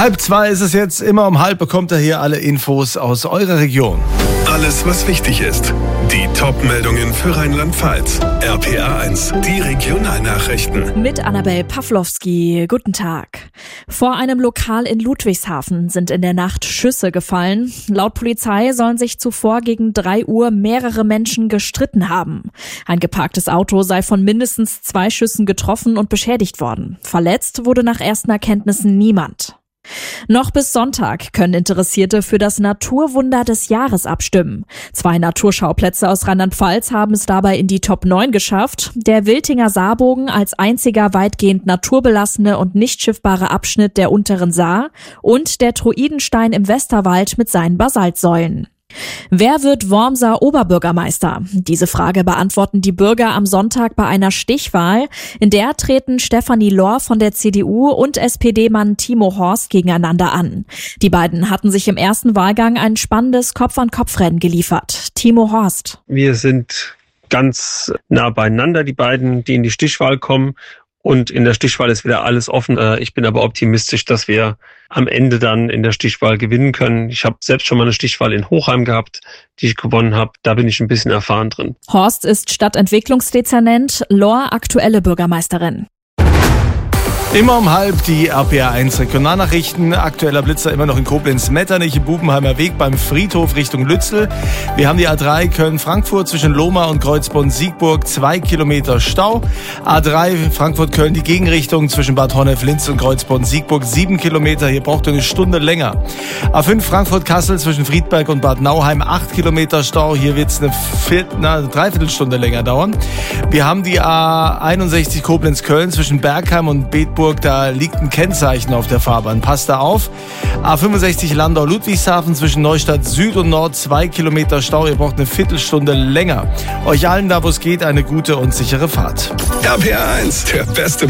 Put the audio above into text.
1:30 ist es jetzt. Immer um 1:30 bekommt ihr hier alle Infos aus eurer Region. Alles, was wichtig ist. Die Top-Meldungen für Rheinland-Pfalz. RPA 1, die Regionalnachrichten. Mit Annabel Pawlowski. Guten Tag. Vor einem Lokal in Ludwigshafen sind in der Nacht Schüsse gefallen. Laut Polizei sollen sich zuvor gegen 3 Uhr mehrere Menschen gestritten haben. Ein geparktes Auto sei von mindestens 2 Schüssen getroffen und beschädigt worden. Verletzt wurde nach ersten Erkenntnissen niemand. Noch bis Sonntag können Interessierte für das Naturwunder des Jahres abstimmen. 2 Naturschauplätze aus Rheinland-Pfalz haben es dabei in die Top 9 geschafft. Der Wiltinger Saarbogen als einziger weitgehend naturbelassene und nicht schiffbare Abschnitt der unteren Saar und der Druidenstein im Westerwald mit seinen Basaltsäulen. Wer wird Wormser Oberbürgermeister? Diese Frage beantworten die Bürger am Sonntag bei einer Stichwahl. In der treten Stefanie Lohr von der CDU und SPD-Mann Timo Horst gegeneinander an. Die beiden hatten sich im ersten Wahlgang ein spannendes Kopf-an-Kopf-Rennen geliefert. Timo Horst. Wir sind ganz nah beieinander, die beiden, die in die Stichwahl kommen. Und in der Stichwahl ist wieder alles offen. Ich bin aber optimistisch, dass wir am Ende dann in der Stichwahl gewinnen können. Ich habe selbst schon mal eine Stichwahl in Hochheim gehabt, die ich gewonnen habe. Da bin ich ein bisschen erfahren drin. Horst ist Stadtentwicklungsdezernent, Lohr aktuelle Bürgermeisterin. Immer um 1:30 die RPA 1 Regionalnachrichten. Aktueller Blitzer immer noch in Koblenz-Metternich im Bubenheimer Weg beim Friedhof Richtung Lützel. Wir haben die A3 Köln-Frankfurt zwischen Lohmar und Kreuzbonn-Siegburg 2 Kilometer Stau. A3 Frankfurt-Köln die Gegenrichtung zwischen Bad Honnef-Linz und Kreuzbonn-Siegburg 7 Kilometer. Hier braucht ihr eine Stunde länger. A5 Frankfurt-Kassel zwischen Friedberg und Bad Nauheim 8 Kilometer Stau. Hier wird es eine Dreiviertelstunde länger dauern. Wir haben die A61 Koblenz-Köln zwischen Bergheim und Bedburg. Da liegt ein Kennzeichen auf der Fahrbahn. Passt da auf. A65 Landau-Ludwigshafen zwischen Neustadt Süd und Nord 2 Kilometer Stau. Ihr braucht eine Viertelstunde länger. Euch allen da, wo es geht, eine gute und sichere Fahrt. RPA 1, der beste